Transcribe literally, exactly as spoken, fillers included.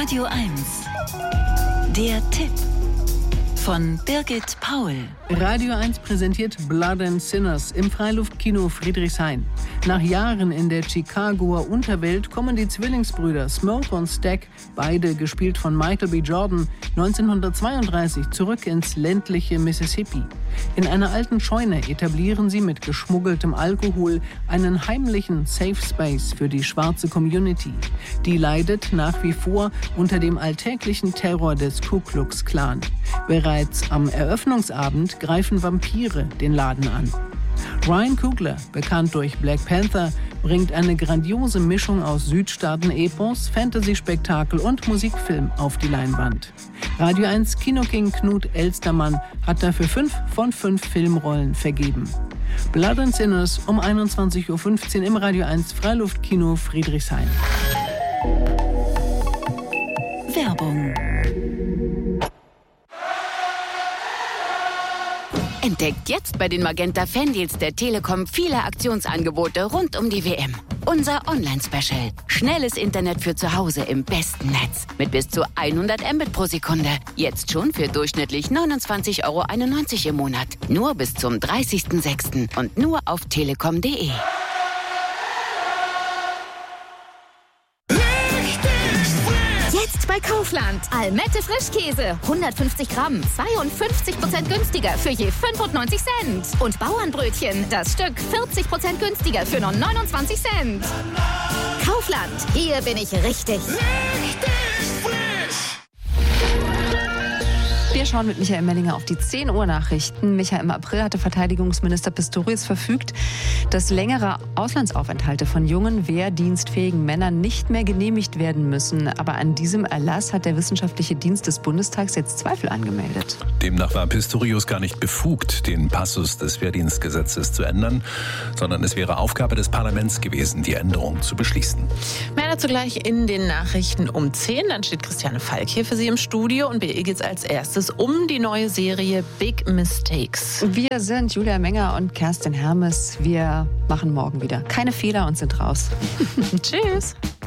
Radio eins. Der Tipp von Birgit Paul. Radio eins präsentiert Blood and Sinners im Freiluftkino Friedrichshain. Nach Jahren in der Chicagoer Unterwelt kommen die Zwillingsbrüder Smoke und Stack, beide gespielt von Michael B. Jordan, neunzehnhundertzweiunddreißig zurück ins ländliche Mississippi. In einer alten Scheune etablieren sie mit geschmuggeltem Alkohol einen heimlichen Safe Space für die schwarze Community. Die leidet nach wie vor unter dem alltäglichen Terror des Ku Klux Klan. Bereits am Eröffnungsabend greifen Vampire den Laden an. Ryan Coogler, bekannt durch Black Panther, bringt eine grandiose Mischung aus Südstaaten-Epos, Fantasy-Spektakel und Musikfilm auf die Leinwand. Radio eins Kinoking Knut Elstermann hat dafür fünf von fünf Filmrollen vergeben. Blood and Sinners um einundzwanzig Uhr fünfzehn im Radio eins Freiluftkino Friedrichshain. Werbung. Entdeckt jetzt bei den Magenta Fandeals der Telekom viele Aktionsangebote rund um die W M. Unser Online-Special. Schnelles Internet für zu Hause im besten Netz. Mit bis zu hundert Mbit pro Sekunde. Jetzt schon für durchschnittlich neunundzwanzig Euro einundneunzig im Monat. Nur bis zum dreißigsten sechsten und nur auf telekom punkt de. Jetzt bei Kaufland. Almette Frischkäse. hundertfünfzig Gramm. zweiundfünfzig Prozent günstiger für je fünfundneunzig Cent. Und Bauernbrötchen. Das Stück vierzig Prozent günstiger für nur neunundzwanzig Cent. Kaufland. Hier bin ich richtig. Richtig frisch. Wir schauen mit Michael Mellinger auf die zehn Uhr Nachrichten. Michael, im April hatte Verteidigungsminister Pistorius verfügt, dass längere Auslandsaufenthalte von jungen, wehrdienstfähigen Männern nicht mehr genehmigt werden müssen. Aber an diesem Erlass hat der Wissenschaftliche Dienst des Bundestags jetzt Zweifel angemeldet. Demnach war Pistorius gar nicht befugt, den Passus des Wehrdienstgesetzes zu ändern, sondern es wäre Aufgabe des Parlaments gewesen, die Änderung zu beschließen. Mehr dazu gleich in den Nachrichten um zehn. Dann steht Christiane Falk hier für Sie im Studio und bei ihr geht's als erstes um die neue Serie Big Mistakes. Wir sind Julia Menger und Kerstin Hermes. Wir machen morgen wieder keine Fehler und sind raus. Tschüss.